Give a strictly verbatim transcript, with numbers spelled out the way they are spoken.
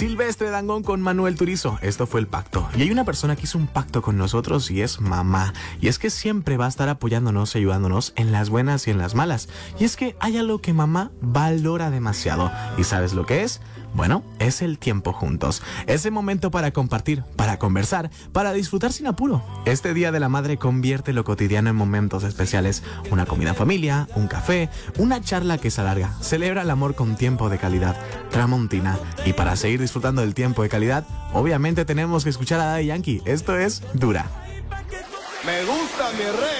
Silvestre Dangond con Manuel Turizo. Esto fue El Pacto. Y hay una persona que hizo un pacto con nosotros y es mamá. Y es que siempre va a estar apoyándonos y ayudándonos en las buenas y en las malas. Y es que hay algo que mamá valora demasiado. ¿Y sabes lo que es? Bueno, es el tiempo juntos. Ese momento para compartir, para conversar, para disfrutar sin apuro. Este Día de la Madre convierte lo cotidiano en momentos especiales. Una comida en familia, un café, una charla que se alarga. Celebra el amor con tiempo de calidad. Tramontina. Y para seguir disfrutando del tiempo de calidad, obviamente tenemos que escuchar a Daddy Yankee. Esto es Dura. Me gusta mi rey.